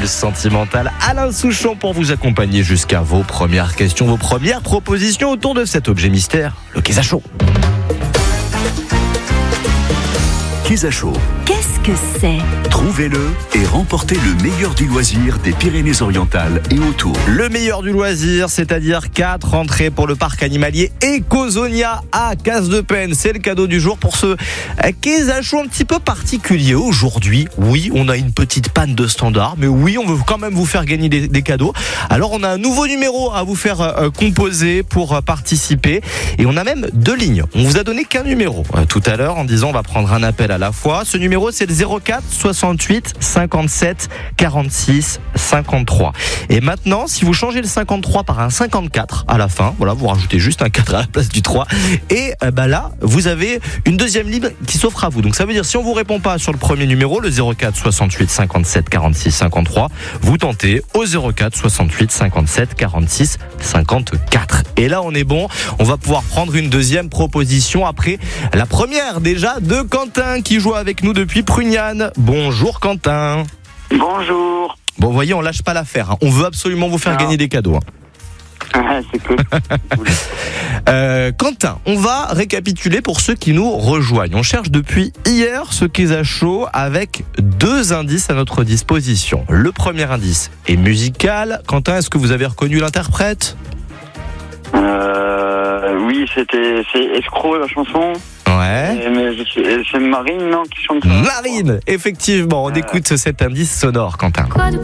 Pulse Sentimental. Alain Souchon pour vous accompagner jusqu'à vos premières questions, vos premières propositions autour de cet objet mystère, le Kézachos. Kézachos. Qu'est-ce que c'est ? Trouvez-le et remportez le meilleur du loisir des Pyrénées-Orientales et autour. Le meilleur du loisir, c'est-à-dire 4 entrées pour le parc animalier Ecozonia à Casse-de-Pène. C'est le cadeau du jour pour ce Kézachos un petit peu particulier. Aujourd'hui, oui, on a une petite panne de standard, mais oui, on veut quand même vous faire gagner des cadeaux. Alors, on a un nouveau numéro à vous faire composer pour participer. Et on a même 2 lignes. On vous a donné qu'un numéro tout à l'heure en disant on va prendre un appel à la fois. Ce numéro, c'est le 04 68 57 46 53. Et maintenant, si vous changez le 53 par un 54 à la fin, voilà, vous rajoutez juste un 4 à la place du 3. Et là, vous avez une deuxième ligne qui s'offre à vous. Donc ça veut dire, si on vous répond pas sur le premier numéro, le 04 68 57 46 53, vous tentez au 04 68 57 46 54. Et là, on est bon. On va pouvoir prendre une deuxième proposition après la première déjà de Quentin qui joue avec nous depuis Prugnane. Bonjour Quentin. Bonjour. Bon, vous voyez, on lâche pas l'affaire. On veut absolument vous faire gagner des cadeaux. C'est cool. Quentin, on va récapituler pour ceux qui nous rejoignent. On cherche depuis hier ce Kézachos avec 2 indices à notre disposition. Le premier indice est musical. Quentin, est-ce que vous avez reconnu l'interprète ? Oui, c'est Escroc la chanson. Ouais. Mais c'est Marine, non, qui chante ça. Marine, effectivement. On écoute cet indice sonore, Quentin. Quoi de